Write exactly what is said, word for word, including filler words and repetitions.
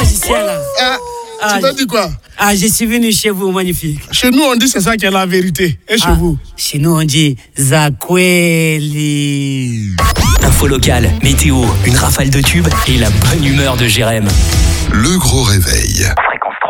magicien là. Ah, Ah, tu t'as dit quoi? Ah, je suis venu chez vous, magnifique. Chez nous, on dit c'est ça qui est la vérité. Et chez Ah, vous? Chez nous, on dit Zakweli. Info locale, météo, une rafale de tubes et la bonne humeur de Jérém. Le gros réveil.